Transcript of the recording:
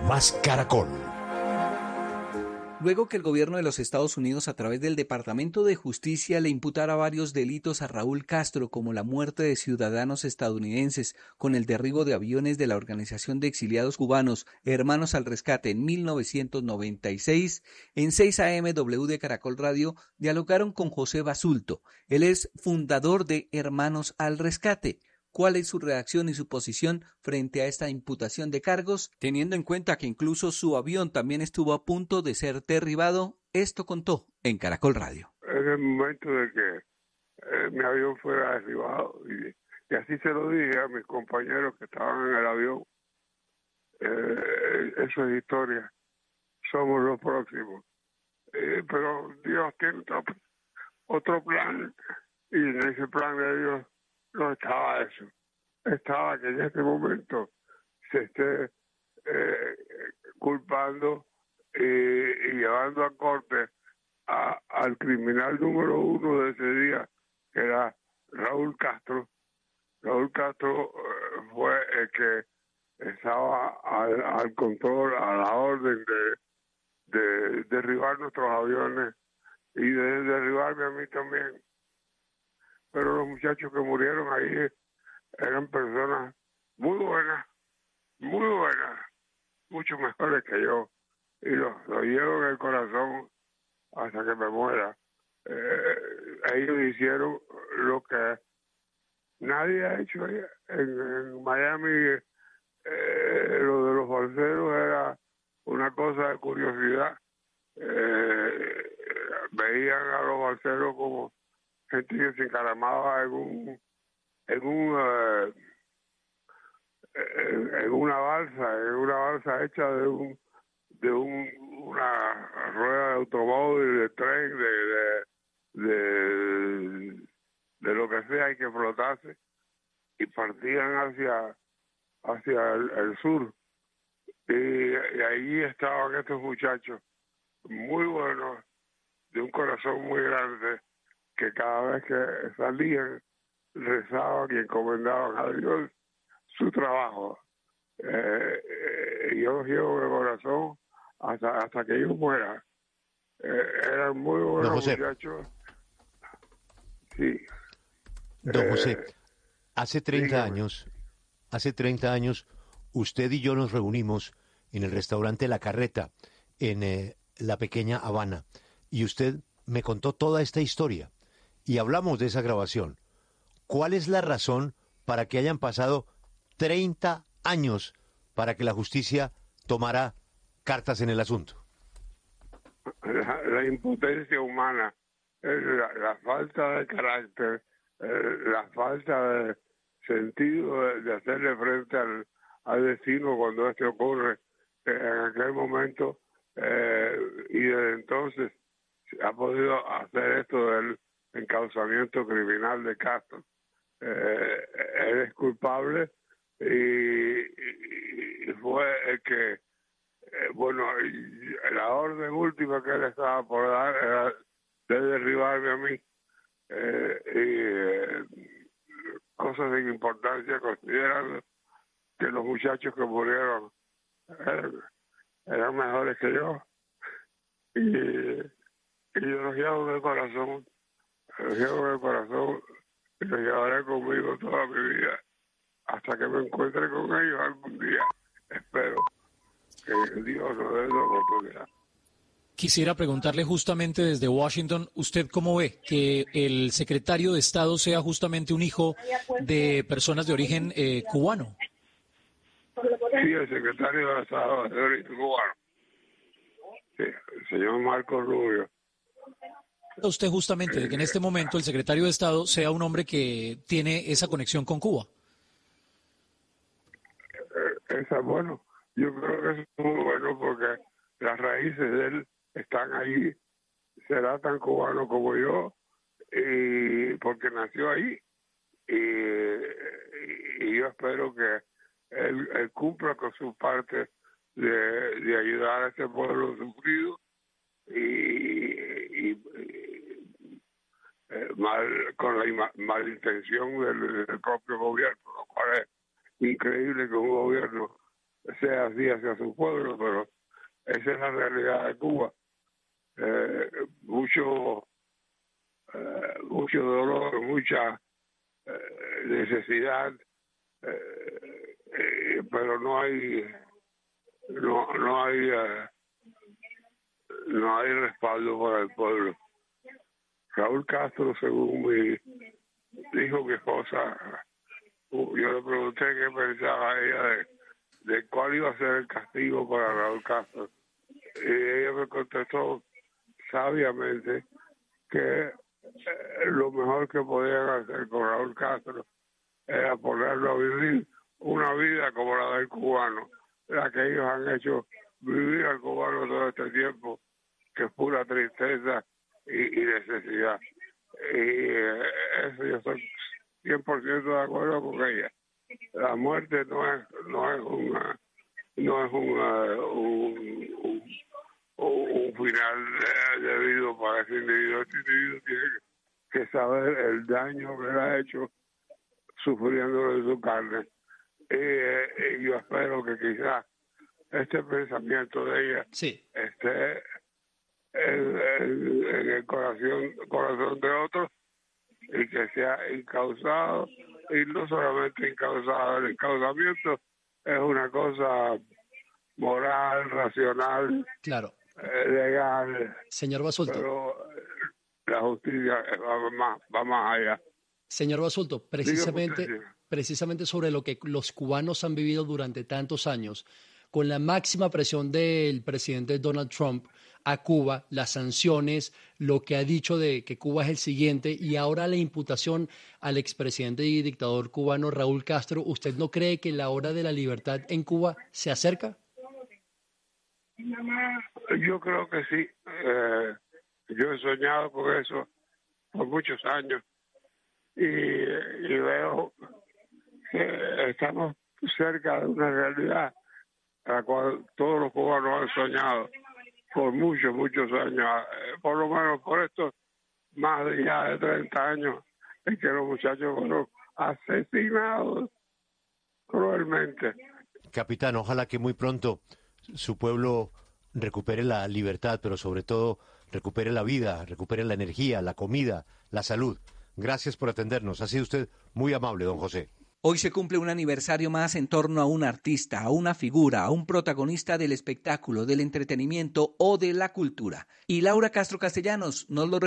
Más Caracol. Luego que el gobierno de los Estados Unidos, a través del Departamento de Justicia, le imputara varios delitos a Raúl Castro, como la muerte de ciudadanos estadounidenses con el derribo de aviones de la Organización de Exiliados Cubanos, Hermanos al Rescate, en 1996, en 6 AM W de Caracol Radio dialogaron con José Basulto. Él es fundador de Hermanos al Rescate. ¿Cuál es su reacción y su posición frente a esta imputación de cargos, teniendo en cuenta que incluso su avión también estuvo a punto de ser derribado? Esto contó en Caracol Radio. En el momento de que mi avión fuera derribado, y así se lo dije a mis compañeros que estaban en el avión, eso es historia, somos los próximos. Pero Dios tiene otro plan, y en ese plan de Dios no estaba eso. Estaba que en este momento se esté culpando y llevando a corte al criminal número 1 de ese día, que era Raúl Castro. Raúl Castro fue el que estaba al control, a la orden de derribar nuestros aviones y de derribarme a mí también. Pero los muchachos que murieron ahí eran personas muy buenas, mucho mejores que yo, y los llevo en el corazón hasta que me muera. Ellos hicieron lo que nadie ha hecho allá. En Miami, lo de los balseros era una cosa de curiosidad. Veían a los balseros como gente que se encaramaba en una balsa hecha de una rueda de automóvil, de tren, de lo que sea, y que flotase, y partían hacia el sur. Y ahí estaban estos muchachos muy buenos, de un corazón muy grande, que cada vez que salían rezaban y encomendaban a Dios su trabajo. Yo los llevo en el corazón hasta que yo muera. Eran muy buenos muchachos. Sí. Don José, hace 30 años, usted y yo nos reunimos en el restaurante La Carreta, en la pequeña Habana, y usted me contó toda esta historia. Y hablamos de esa grabación. ¿Cuál es la razón para que hayan pasado 30 años para que la justicia tomara cartas en el asunto? La impotencia humana, la falta de carácter, la falta de sentido de hacerle frente al destino cuando esto ocurre en aquel momento, y desde entonces ha podido hacer esto del encauzamiento criminal de Castro. Él es culpable y fue el que, la orden última que él estaba por dar era de derribarme a mí, cosas sin importancia, considerando que los muchachos que murieron eran mejores que yo, y yo los llevo en el corazón, y los llevaré conmigo toda mi vida hasta que me encuentre con ellos algún día. Espero que Dios nos dé la oportunidad. Quisiera preguntarle justamente desde Washington, ¿usted cómo ve que el secretario de Estado sea justamente un hijo de personas de origen cubano? Sí, el secretario de Estado de origen cubano. Sí, el señor Marco Rubio. Usted justamente de que en este momento el secretario de Estado sea un hombre que tiene esa conexión con Cuba. Bueno, yo creo que eso es muy bueno porque las raíces de él están ahí. Será tan cubano como yo, y porque nació ahí, y yo espero que él cumpla con su parte de ayudar a este pueblo sufrido y con la malintención del propio gobierno, lo cual es increíble que un gobierno sea así hacia su pueblo, pero esa es la realidad de Cuba. Mucho dolor, mucha necesidad, pero no hay respaldo para el pueblo. Raúl Castro, según dijo mi esposa, yo le pregunté qué pensaba ella de cuál iba a ser el castigo para Raúl Castro, y ella me contestó sabiamente que lo mejor que podían hacer con Raúl Castro era ponerlo a vivir una vida como la del cubano, la que ellos han hecho vivir al cubano todo este tiempo, que es pura tristeza y necesidad. Y eso yo estoy 100% de acuerdo con ella. La muerte no es un final debido para ese individuo. Este individuo tiene que saber el daño que le ha hecho sufriendo de su carne. Y yo espero que quizás este pensamiento de ella esté en el corazón de otros y que sea encauzado, y no solamente encauzado. El encauzamiento es una cosa moral, racional, claro, legal, señor Basulto. pero la justicia va más allá. Señor Basulto, precisamente sobre lo que los cubanos han vivido durante tantos años, con la máxima presión del presidente Donald Trump a Cuba, las sanciones, lo que ha dicho de que Cuba es el siguiente, y ahora la imputación al expresidente y dictador cubano Raúl Castro, ¿usted no cree que la hora de la libertad en Cuba se acerca? Yo creo que sí. Yo he soñado con eso por muchos años y veo que estamos cerca de una realidad a la cual todos los cubanos han soñado por muchos años, por lo menos por estos más de 30 años en que los muchachos fueron asesinados cruelmente. Capitán, ojalá que muy pronto su pueblo recupere la libertad, pero sobre todo recupere la vida, recupere la energía, la comida, la salud. Gracias por atendernos. Ha sido usted muy amable, don José. Hoy se cumple un aniversario más en torno a un artista, a una figura, a un protagonista del espectáculo, del entretenimiento o de la cultura. Y Laura Castro Castellanos nos lo